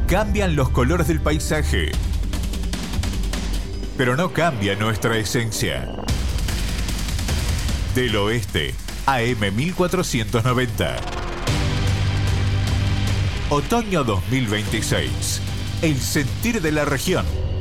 Cambian los colores del paisaje, pero no cambia nuestra esencia. Del Oeste, AM 1490. Otoño 2026. El sentir de la región.